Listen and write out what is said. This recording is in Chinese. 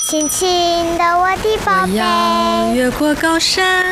轻轻的我的宝我要贝， 越过高山，